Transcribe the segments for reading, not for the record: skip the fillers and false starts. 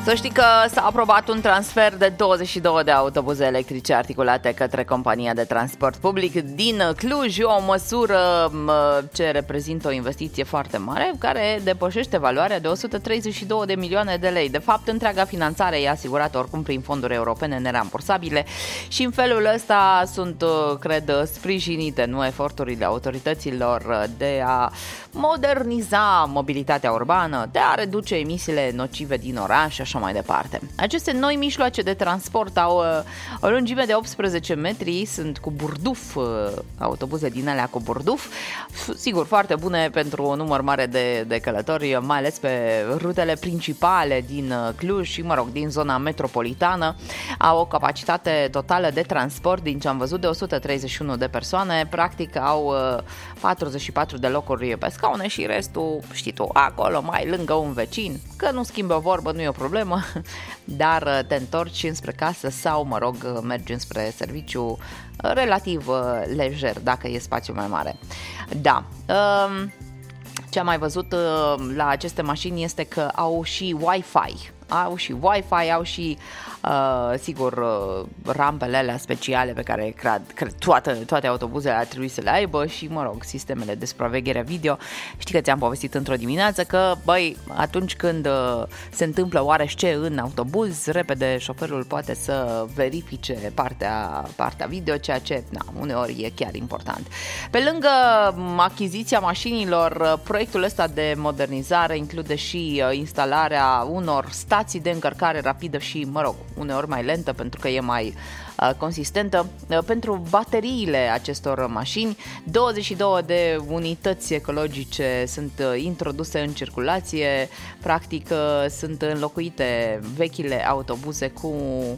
Să știi că s-a aprobat un transfer de 22 de autobuze electrice articulate către compania de transport public din Cluj, o măsură ce reprezintă o investiție foarte mare, care depășește valoarea de 132 de milioane de lei. De fapt, întreaga finanțare e asigurată oricum prin fonduri europene nerambursabile și în felul ăsta sunt, cred, sprijinite eforturile autorităților de a moderniza mobilitatea urbană, de a reduce emisiile nocive din oraș și așa mai departe. Aceste noi mijloace de transport au o lungime de 18 metri, sunt cu burduf, autobuze din alea cu burduf, sigur, foarte bune pentru un număr mare de călători, mai ales pe rutele principale din Cluj și, din zona metropolitană. Au o capacitate totală de transport, din ce am văzut, de 131 de persoane, practic au 44 de locuri pe scaune și restul, știi tu, acolo mai lângă un vecin, că nu schimbi o vorbă, nu e o problemă, dar te întorci înspre casă sau, mergi înspre serviciu relativ lejer, dacă e spațiu mai mare. Da, ce am mai văzut la aceste mașini este că au și Wi-Fi. Au și sigur, rampele alea speciale pe care cred toate autobuzele ar trebui să le aibă și, sistemele de supraveghere video. Știi că ți-am povestit într-o dimineață că, atunci când se întâmplă oarește în autobuz, repede șoferul poate să verifice partea video, ceea ce, uneori e chiar important. Pe lângă achiziția mașinilor, proiectul ăsta de modernizare include și instalarea unor stații de încărcare rapidă și, uneori mai lentă pentru că e mai consistentă, pentru bateriile acestor mașini. 22 de unități ecologice sunt introduse în circulație, practic sunt înlocuite vechile autobuze cu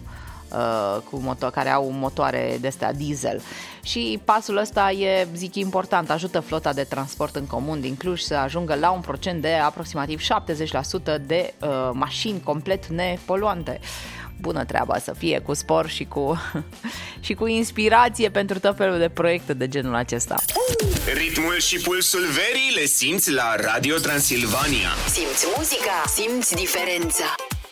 care au motoare de-astea diesel. Și pasul ăsta e, important, ajută flota de transport în comun din Cluj să ajungă la un procent de aproximativ 70% de mașini complet nepoluante. Bună treaba să fie, cu spor și cu inspirație pentru tot felul de proiecte de genul acesta. Ritmul și pulsul verii le simți la Radio Transilvania. Simți muzica, simți diferența.